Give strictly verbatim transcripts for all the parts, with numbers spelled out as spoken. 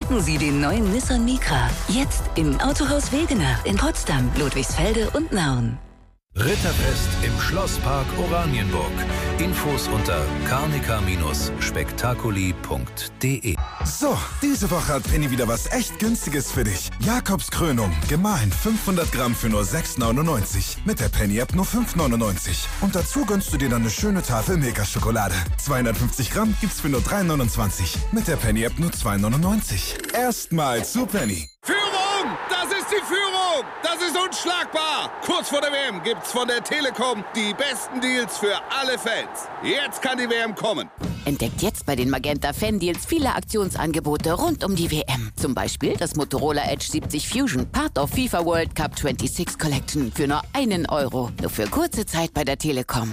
Entdecken Sie den neuen Nissan Micra. Jetzt im Autohaus Wegener in Potsdam, Ludwigsfelde und Nauen. Ritterfest im Schlosspark Oranienburg. Infos unter carnica spektakuli punkt de. So, diese Woche hat Penny wieder was echt Günstiges für dich. Jakobskrönung, gemahlen fünfhundert Gramm für nur sechs neunundneunzig. Mit der Penny-App nur fünf neunundneunzig. Und dazu gönnst du dir dann eine schöne Tafel Milka-Schokolade. zweihundertfünfzig Gramm gibt's für nur drei neunundzwanzig. Mit der Penny-App nur zwei neunundneunzig. Erstmal zu Penny. Führung! Das ist die Führung! Das ist unschlagbar! Kurz vor der W M gibt's von der Telekom die besten Deals für alle Fans. Jetzt kann die W M kommen. Entdeckt jetzt bei den Magenta Fan Deals viele Aktionsangebote rund um die W M. Zum Beispiel das Motorola Edge siebzig Fusion, Part of FIFA World Cup sechsundzwanzig Collection für nur einen Euro. Nur für kurze Zeit bei der Telekom.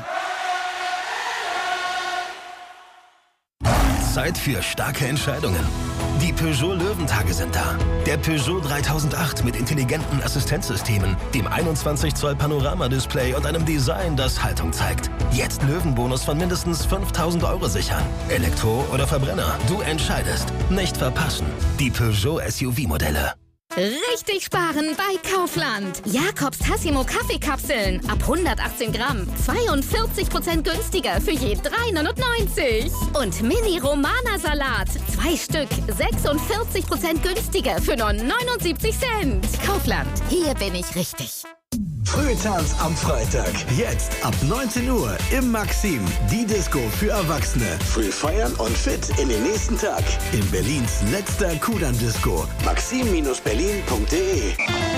Zeit für starke Entscheidungen. Die Peugeot Löwentage sind da. Der Peugeot dreitausendacht mit intelligenten Assistenzsystemen, dem einundzwanzig Zoll Panoramadisplay und einem Design, das Haltung zeigt. Jetzt Löwenbonus von mindestens fünftausend Euro sichern. Elektro oder Verbrenner, du entscheidest. Nicht verpassen. Die Peugeot S U V-Modelle. Richtig sparen bei Kaufland. Jakobs Tassimo Kaffeekapseln ab hundertachtzehn Gramm. zweiundvierzig Prozent günstiger für je drei neunundneunzig. Und Mini Romana Salat. Zwei Stück. sechsundvierzig Prozent günstiger für nur neunundsiebzig Cent. Kaufland. Hier bin ich richtig. Frühtanz am Freitag. Jetzt ab neunzehn Uhr im Maxim. Die Disco für Erwachsene. Früh feiern und fit in den nächsten Tag. In Berlins letzter Kudamm-Disco. maxim berlin punkt de.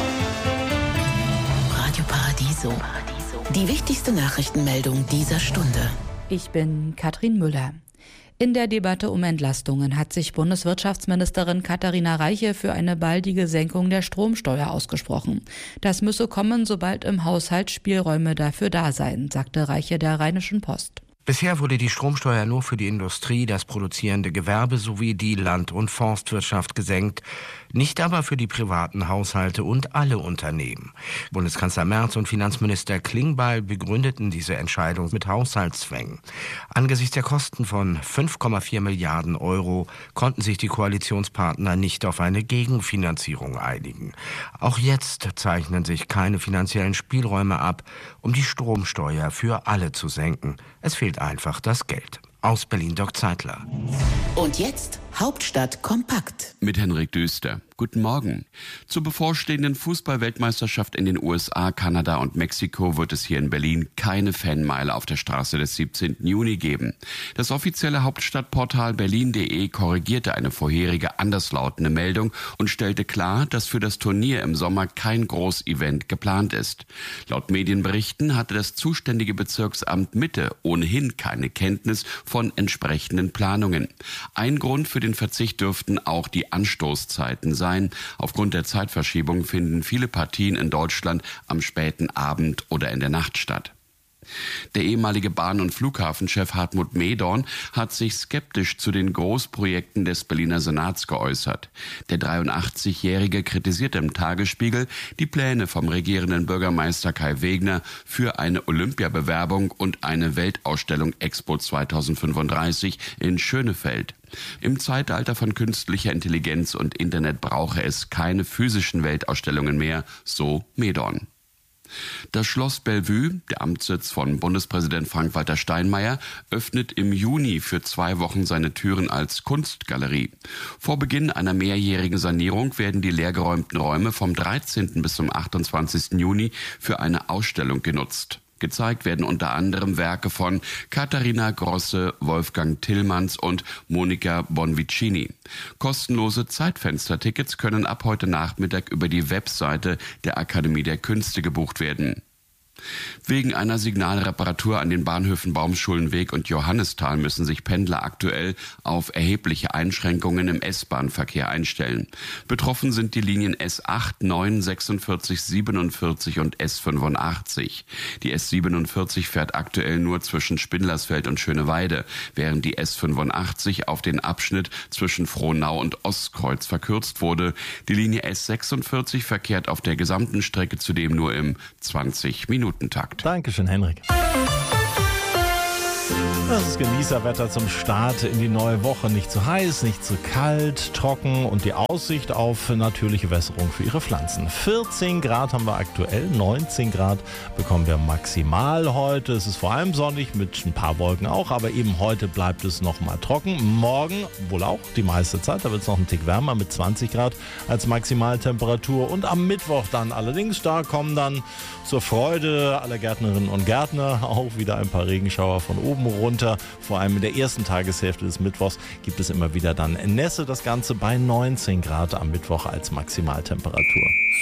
Radio Paradiso. Die wichtigste Nachrichtenmeldung dieser Stunde. Ich bin Katrin Müller. In der Debatte um Entlastungen hat sich Bundeswirtschaftsministerin Katharina Reiche für eine baldige Senkung der Stromsteuer ausgesprochen. Das müsse kommen, sobald im Haushalt Spielräume dafür da seien, sagte Reiche der Rheinischen Post. Bisher wurde die Stromsteuer nur für die Industrie, das produzierende Gewerbe sowie die Land- und Forstwirtschaft gesenkt, nicht aber für die privaten Haushalte und alle Unternehmen. Bundeskanzler Merz und Finanzminister Klingbeil begründeten diese Entscheidung mit Haushaltszwängen. Angesichts der Kosten von fünf Komma vier Milliarden Euro konnten sich die Koalitionspartner nicht auf eine Gegenfinanzierung einigen. Auch jetzt zeichnen sich keine finanziellen Spielräume ab, um die Stromsteuer für alle zu senken. Es fehlt einfach das Geld. Aus Berlin, Dirk Zeitler. Und jetzt Hauptstadt kompakt. Mit Henrik Döster. Guten Morgen. Zur bevorstehenden Fußball-Weltmeisterschaft in den U S A, Kanada und Mexiko wird es hier in Berlin keine Fanmeile auf der Straße des siebzehnten Juni geben. Das offizielle Hauptstadtportal berlin punkt de korrigierte eine vorherige anderslautende Meldung und stellte klar, dass für das Turnier im Sommer kein Großevent geplant ist. Laut Medienberichten hatte das zuständige Bezirksamt Mitte ohnehin keine Kenntnis von entsprechenden Planungen. Ein Grund für den Verzicht dürften auch die Anstoßzeiten sein. Aufgrund der Zeitverschiebung finden viele Partien in Deutschland am späten Abend oder in der Nacht statt. Der ehemalige Bahn- und Flughafenchef Hartmut Mehdorn hat sich skeptisch zu den Großprojekten des Berliner Senats geäußert. Der dreiundachtzigjährige kritisierte im Tagesspiegel die Pläne vom regierenden Bürgermeister Kai Wegner für eine Olympiabewerbung und eine Weltausstellung Expo zweitausendfünfunddreißig in Schönefeld. Im Zeitalter von künstlicher Intelligenz und Internet brauche es keine physischen Weltausstellungen mehr, so Mehdorn. Das Schloss Bellevue, der Amtssitz von Bundespräsident Frank-Walter Steinmeier, öffnet im Juni für zwei Wochen seine Türen als Kunstgalerie. Vor Beginn einer mehrjährigen Sanierung werden die leergeräumten Räume vom dreizehnten bis zum achtundzwanzigsten Juni für eine Ausstellung genutzt. Gezeigt werden unter anderem Werke von Katharina Grosse, Wolfgang Tillmanns und Monica Bonvicini. Kostenlose Zeitfenstertickets können ab heute Nachmittag über die Webseite der Akademie der Künste gebucht werden. Wegen einer Signalreparatur an den Bahnhöfen Baumschulenweg und Johannisthal müssen sich Pendler aktuell auf erhebliche Einschränkungen im S-Bahn-Verkehr einstellen. Betroffen sind die Linien S acht, neun, sechsundvierzig, siebenundvierzig und S fünfundachtzig. Die S siebenundvierzig fährt aktuell nur zwischen Spindlersfeld und Schöneweide, während die S fünfundachtzig auf den Abschnitt zwischen Frohnau und Ostkreuz verkürzt wurde. Die Linie S sechsundvierzig verkehrt auf der gesamten Strecke zudem nur im zwanzig Minuten Takt. Dankeschön, Henrik. Das ist Genießerwetter zum Start in die neue Woche. Nicht zu heiß, nicht zu kalt, trocken und die Aussicht auf natürliche Wässerung für Ihre Pflanzen. vierzehn Grad haben wir aktuell, neunzehn Grad bekommen wir maximal heute. Es ist vor allem sonnig mit ein paar Wolken auch, aber eben heute bleibt es noch mal trocken. Morgen wohl auch die meiste Zeit, da wird es noch ein Tick wärmer mit zwanzig Grad als Maximaltemperatur. Und am Mittwoch dann allerdings, da kommen dann zur Freude aller Gärtnerinnen und Gärtner auch wieder ein paar Regenschauer von oben runter. Vor allem in der ersten Tageshälfte des Mittwochs gibt es immer wieder dann Nässe. Das Ganze bei neunzehn Grad am Mittwoch als Maximaltemperatur.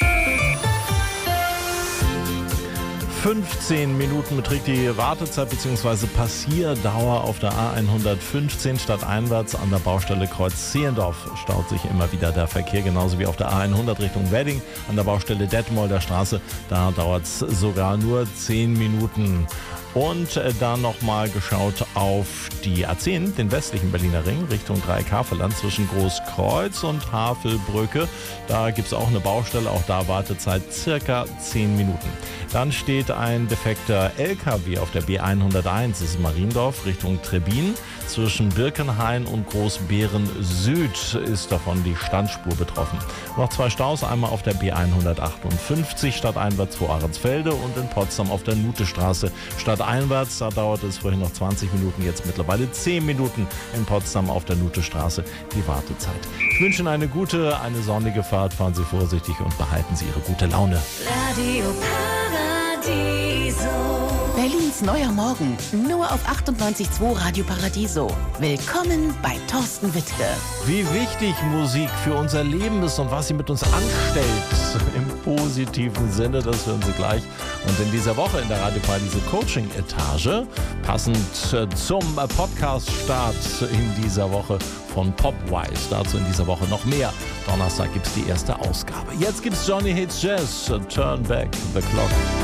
fünfzehn Minuten beträgt die Wartezeit bzw. Passierdauer auf der A hundertfünfzehn stadteinwärts an der Baustelle Kreuz Zehlendorf. Staut sich immer wieder der Verkehr, genauso wie auf der A hundert Richtung Wedding an der Baustelle Detmolder Straße. Da dauert es sogar nur zehn Minuten. Und dann nochmal geschaut auf die A zehn, den westlichen Berliner Ring, Richtung Dreieck-Havelland zwischen Großkreuz und Havelbrücke. Da gibt es auch eine Baustelle, auch da Wartezeit circa zehn Minuten. Dann steht ein defekter L K W auf der B hunderteins, das ist Mariendorf, Richtung Trebbin. Zwischen Birkenhain und Großbeeren Süd ist davon die Standspur betroffen. Noch zwei Staus, einmal auf der B hundertachtundfünfzig stadteinwärts vor Ahrensfelde und in Potsdam auf der Nutestraße stadteinwärts. Da dauerte es vorhin noch zwanzig Minuten, jetzt mittlerweile zehn Minuten in Potsdam auf der Nutestraße die Wartezeit. Ich wünsche Ihnen eine gute, eine sonnige Fahrt. Fahren Sie vorsichtig und behalten Sie Ihre gute Laune. Radio Paradiso. Berlins neuer Morgen, nur auf achtundneunzig Komma zwei Radio Paradiso. Willkommen bei Thorsten Wittke. Wie wichtig Musik für unser Leben ist und was sie mit uns anstellt, im positiven Sinne, das hören Sie gleich. Und in dieser Woche in der Radio Paradiso Coaching-Etage, passend zum Podcast-Start in dieser Woche von Popwise. Dazu in dieser Woche noch mehr. Donnerstag gibt es die erste Ausgabe. Jetzt gibt es Johnny Hates Jazz, Turn Back the Clock.